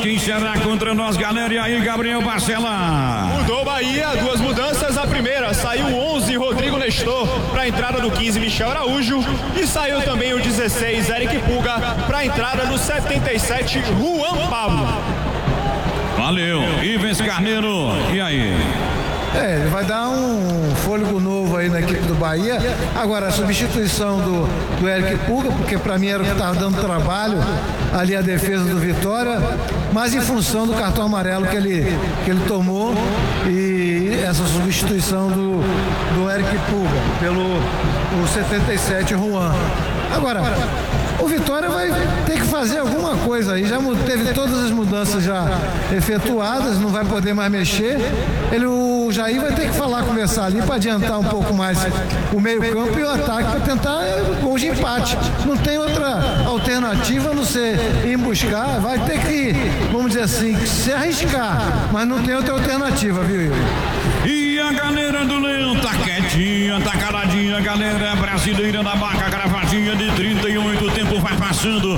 Quem será contra nós, galera? E aí, Gabriel Barcela? Mudou Bahia, duas mudanças. A primeira, saiu o 11, Rodrigo Nestor, para a entrada do 15, Michel Araújo. E saiu também o 16, Eric Pulga, para a entrada do 77, Juan Pablo. Valeu, Ivens Carneiro, e aí? Ele vai dar um fôlego novo aí na equipe do Bahia. Agora, a substituição do Eric Pulga, porque para mim era o que estava dando trabalho ali a defesa do Vitória, mas em função do cartão amarelo que ele tomou e essa substituição do Eric Pulga pelo 77 Juan. Agora, o Vitória vai ter que fazer alguma coisa aí, já teve todas as mudanças já efetuadas, não vai poder mais mexer. O Jair vai ter que conversar ali para adiantar um pouco mais o meio campo e o ataque para tentar gols de empate. Não tem outra alternativa a não ser ir buscar, vai ter que, vamos dizer assim, se arriscar, mas não tem outra alternativa, viu, Igor? E a galera do Leão tá quietinha, tá caladinha, galera brasileira da Barca, gravadinha de 38, o tempo vai passando,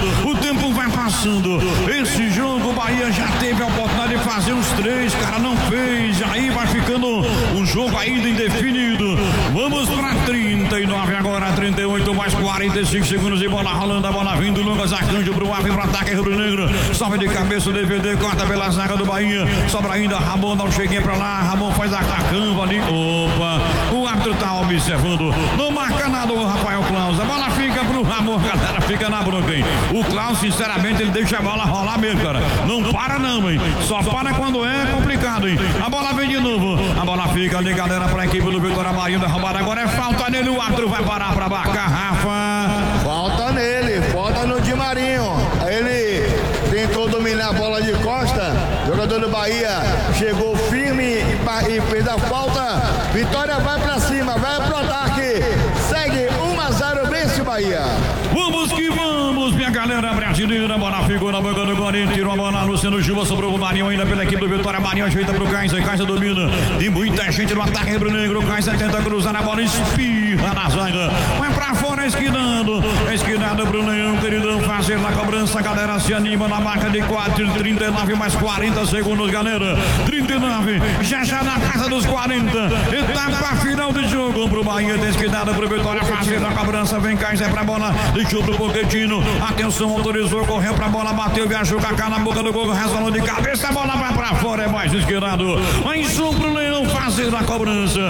esse jogo o Bahia já teve a oportunidade de fazer os 3, cara, não fez, aí vai ficando um jogo ainda indefinido. Vamos pra 39 agora, 38 mais 45 segundos de bola rolando, a bola vindo, Lucas Arcanjo pro ar, vem pro ataque rubro-negro, salve de cabeça o DVD, corta pela zaga do Bahia, sobra ainda, Ramon dá um cheguinho pra lá, Ramon faz a cacamba ali, opa, o árbitro tá observando, não marca nada o Rafael Claus, a bola fica pro Ramon, galera, fica na bronca, hein? O Claus, sinceramente, ele deixa a bola rolar mesmo, cara, não para não, hein? Só para quando é complicado, hein? A bola vem de novo, a bola fica ali, galera, pra equipe do Vitória Bahia, derrubada agora é falta nele, o árbitro vai parar pra Barca, Rafa. Falta nele, falta no Di Marinho, ele tentou dominar a bola de costa, jogador do Bahia chegou firme e fez a falta, Vitória vai pra cima, vai pro ataque, segue 1-0, vence o Bahia. Vamos que vamos, minha galera brasileira, bola ficou na boca do Guarani, tirou a bola, Luciano Juba, sobrou o Marinho ainda pela equipe do Vitória, Marinho ajeita pro Kaiser, Kaiser domina, tem muita gente no ataque rubro-negro, Kaiser tenta cruzar a bola, espirra na zaga, vai pra fora, esquinado pro Leão, queridão, fazer na cobrança, galera se anima na marca de 4:39 mais 40 segundos, galera, 39, já na casa dos 40, etapa final do jogo pro Bahia, tem esquinado pro Vitória, fazer na cobrança, vem Kaiser pra bola, deixou pro Pochettino, atenção, autorizou, correu pra bola, bateu, viajou, Kaká na boca do gol, resvalou de cabeça, a bola vai pra fora, é mais esquerdo, mais um pro Leão fazer a cobrança.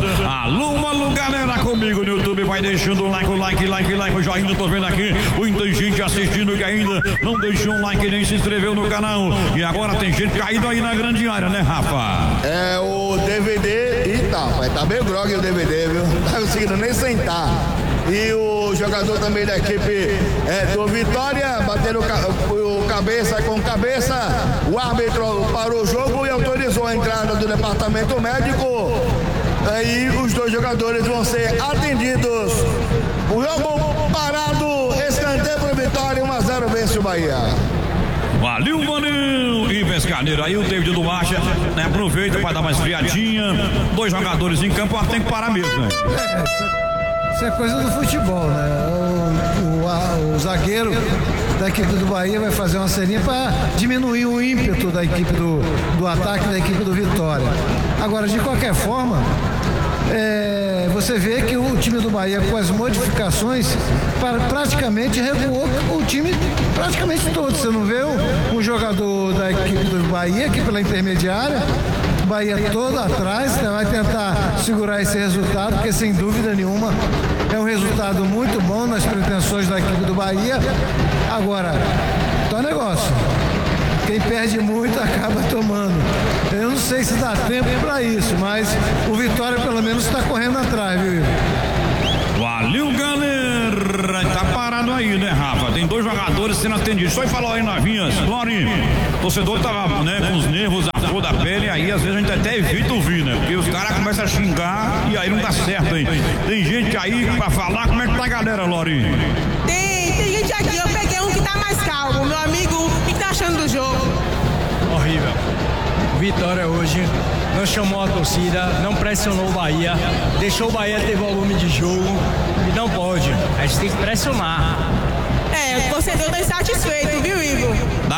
Alô, galera, comigo no YouTube, vai deixando o like, o joinha, tô vendo aqui, muita gente assistindo que ainda não deixou um like nem se inscreveu no canal, e agora tem gente caído aí na grande área, né, Rafa? É o DVD, tá bem grog o DVD, viu? Não tá conseguindo nem sentar. E o jogador também da equipe do Vitória, batendo o cabeça com cabeça, o árbitro parou o jogo e autorizou a entrada do departamento médico. Aí os dois jogadores vão ser atendidos. O jogo parado, escanteio para Vitória, 1-0, vence o Bahia. Valeu, Ivens Carneiro, aí o David do Marcha, né, aproveita para dar uma esfriadinha, 2 jogadores em campo, tem que parar mesmo, né? Isso é coisa do futebol, né? O zagueiro da equipe do Bahia vai fazer uma serinha para diminuir o ímpeto da equipe do ataque da equipe do Vitória. Agora, de qualquer forma, você vê que o time do Bahia, com as modificações, praticamente recuou o time praticamente todo. Você não vê um jogador da equipe do Bahia aqui pela intermediária, o Bahia todo atrás, vai tentar segurar esse resultado, porque sem dúvida nenhuma é um resultado muito bom nas pretensões da equipe do Bahia. Agora, tá negócio. Quem perde muito acaba tomando. Eu não sei se dá tempo para isso, mas o Vitória pelo menos está correndo atrás, viu? Valeu, galera. Tá parado aí, né, Rafa? Tem 2 jogadores sendo atendidos. Só falou aí, novinhas. Lori, torcedor tava, né, com os nervos à flor da pele, aí às vezes a gente até evita ouvir, né? Porque os caras começam a xingar e aí não dá certo, hein? Tem gente aí pra falar. Como é que tá a galera, Lori? Tem gente aqui. Eu peguei um que tá mais calmo. Meu amigo, o que tá achando do jogo? Horrível. Vitória hoje não chamou a torcida, não pressionou o Bahia, deixou o Bahia ter volume de jogo e não pode. A gente tem que pressionar. O torcedor tá insatisfeito, viu, Igor? Dá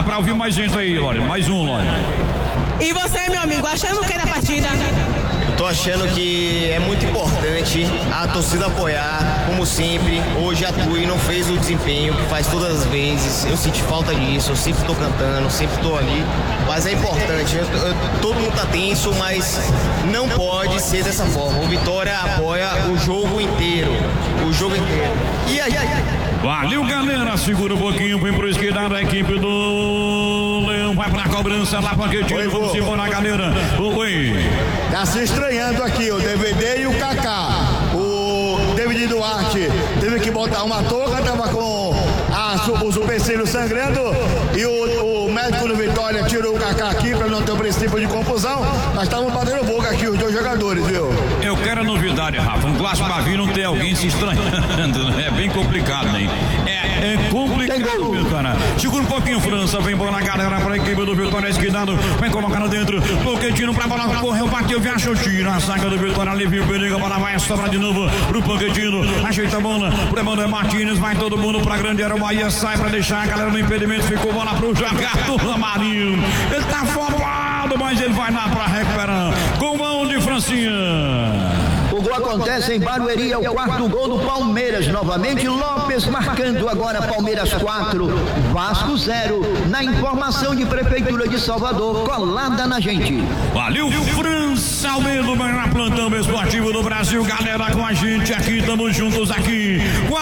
Dá pra ouvir mais gente aí, olha. Mais um, olha. E você, meu amigo, achando o que da partida? Tô achando que é muito importante a torcida apoiar, como sempre. Hoje a Tui não fez o desempenho que faz todas as vezes. Eu senti falta disso, eu sempre tô cantando, sempre tô ali. Mas é importante, todo mundo tá tenso, mas não pode ser dessa forma. O Vitória apoia o jogo inteiro. O jogo inteiro. E aí? Valeu, galera. Segura um pouquinho, vem pro esquerdado a equipe do Leão. Vai pra cobrança lá, Paquetinho. Vamos embora, galera. Oi. Tá se estranhando aqui o DVD e o Kaká. O David Duarte teve que botar uma touca, tava com os supercílios sangrando e o médico do Vitória tirou o Kaká aqui para não ter o princípio de confusão. Nós estávamos batendo boca aqui, os dois jogadores, viu? Eu quero a novidade, Rafa. Um clássico pra vir não ter alguém se estranhando. É bem complicado, né? É complicado, meu cara. Segura um pouquinho, França. Vem bola na galera pra equipe do Vitória esquerdado. Vem colocando dentro. Poquetino pra bola. Correu, bateu, viajou, tira a saca do Vitória. Alivia o perigo. A bola vai sobrar de novo pro Poquetino. Ajeita a bola. Pro Emanuel Martins. Vai todo mundo pra grande área. O Bahia sai pra deixar a galera no impedimento. Ficou bola pro jogador Marinho. Ele tá afobado, mas ele vai lá pra recuperar. Com mão de Francinha. O gol acontece em Barueri, é o quarto gol do Palmeiras. Novamente Lopes marcando agora. Palmeiras 4, Vasco 0. Na informação de Prefeitura de Salvador, colada na gente. Valeu, França Almeida, melhor plantão esportivo do Brasil. Galera com a gente aqui, estamos juntos aqui.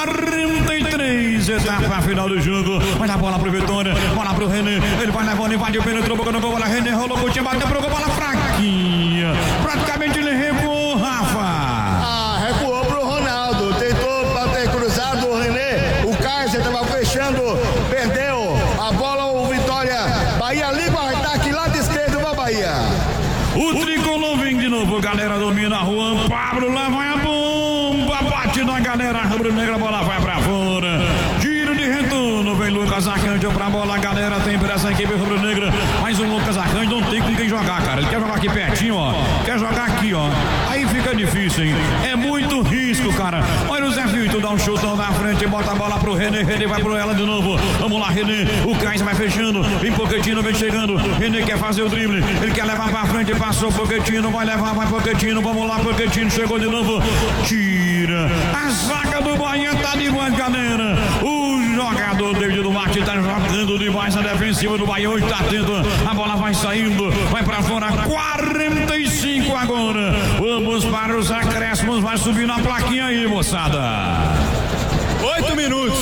43, etapa final do jogo. Vai dar bola pro Vitória, bola pro René. Ele vai levando, invadiu, penetrou, boca no gol, bola René, rolou, curtiu, bateu pro gol, bola fraquinha. Praticamente ele recuou, Rafa. Recuou pro Ronaldo, tentou bater cruzado o René, o Kaiser estava fechando, perdeu a bola, o Vitória, Bahia livre, ataque lado esquerdo pra Bahia. O tricolor vem de novo, galera domina a Juan Pablo, lá vai a bomba, bate na galera rubro-negra, a bola vai pra fora. Tiro de retorno, vem Lucas Arcanjo pra bola, a galera tem pressa a equipe rubro-negra, mas o Lucas Arcanjo não tem com quem jogar, cara, ele quer jogar aqui pertinho, ó, quer jogar aqui, ó, aí fica difícil, hein, é muito risco, cara. Olha o Zé Vitor, dá um chutão na frente, bota a bola pro René, René vai pro ela de novo, vamos lá, René, o Kaiser vai fechando, vem Poquetino, vem chegando, René quer fazer o drible, ele quer levar pra frente, passou Poquetino, vai levar, vai Poquetino, vamos lá, Poquetino chegou de novo, tira, a zaga do Bahia tá demais, galera, o jogador David Duarte tá jogando demais a defensiva do Bahia, hoje tá atento, a bola vai saindo, vai pra fora, 45 agora, vamos para os acréscimos, vai subir na plaquinha aí, moçada. 8 minutos.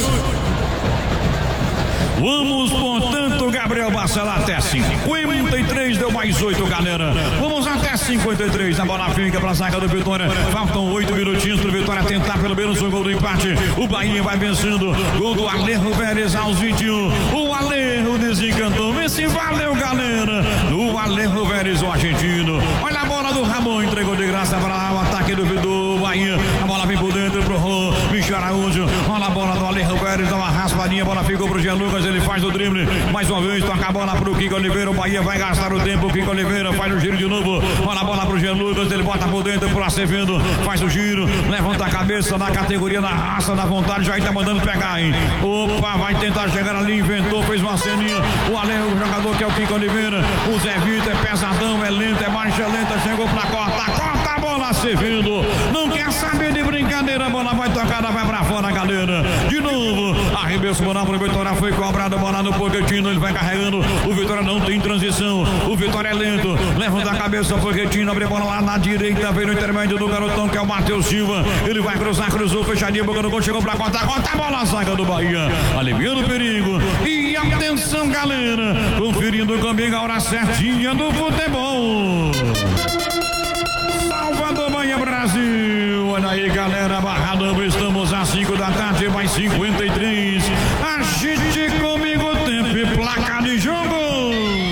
Vamos, portanto, Gabriel Bacelar até 53, deu mais 8, galera. Vamos até 53, a bola fica pra zaga do Vitória. Faltam 8 minutinhos pro Vitória tentar pelo menos um gol do empate. O Bahia vai vencendo. Gol do Alejo Pérez aos 21. O Alejo desencantou. Vence, valeu, galera. O Alejo Pérez, o argentino. Olha a bola do Ramon, entregou de graça para o ataque do Bahia. A bola vem por dentro pro Rô, Michel Araújo. Olha a bola do Alejo Pérez, dá uma raspadinha, a bola ficou pro Jean Lucas. Ele faz o drible, mais uma vez, toca a bola pro Kiko Oliveira, o Bahia vai gastar o tempo, o Kiko Oliveira faz o giro de novo, olha a bola pro Jean Lucas, ele bota por dentro pro Acevedo, faz o giro, levanta a cabeça na categoria, na raça, na vontade, já tá mandando pegar, hein? Opa, vai tentar chegar ali, inventou, fez uma ceninha, o Alejo, o jogador que é o Kiko Oliveira, o Zé Vitor é pesadão, é lento, é marcha lenta, chegou pra corta a bola, Acevedo, não quer saber de brincadeira, a bola vai tocada, vai pra fora, galera, de novo, arremesso moral pro Vitória, foi cobrado, a bola no Poquetino, ele vai carregando, o Vitória não tem transição, o Vitória é lento, levanta a cabeça, o Poquetino, abre a bola lá na direita, vem no intermédio do garotão que é o Matheus Silva, ele vai cruzar, cruzou, fechadinho, boca no gol, chegou pra cortar a bola, zaga do Bahia, aliviando o perigo, e atenção, galera, conferindo comigo a hora certinha do futebol. Salvador, Bahia, Brasil, olha aí, galera, Barradão, estamos às 5 da tarde, mais 53, agite comigo o tempo e placa de jogo.